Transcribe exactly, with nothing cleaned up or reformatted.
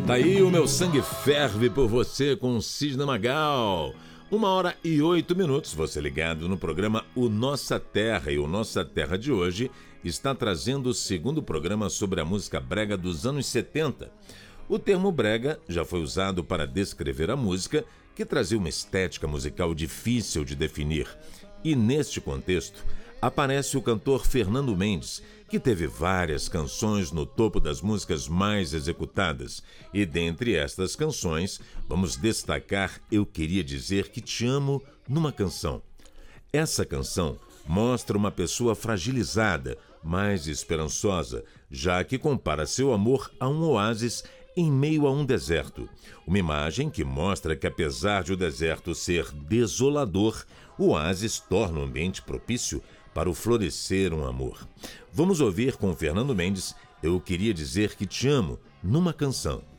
Tá aí o Meu Sangue Ferve por Você com Sidney Magal. Uma hora e oito minutos, você ligado no programa O Nossa Terra. E o Nossa Terra de hoje está trazendo o segundo programa sobre a música brega dos anos setenta. O termo brega já foi usado para descrever a música, que trazia uma estética musical difícil de definir. E neste contexto, aparece o cantor Fernando Mendes, que teve várias canções no topo das músicas mais executadas. E dentre estas canções, vamos destacar Eu Queria Dizer Que Te Amo numa canção. Essa canção mostra uma pessoa fragilizada, mas esperançosa, já que compara seu amor a um oásis em meio a um deserto. Uma imagem que mostra que, apesar de o deserto ser desolador, o oásis torna o ambiente propício para o florescer um amor. Vamos ouvir com Fernando Mendes Eu Queria Dizer Que Te Amo numa canção.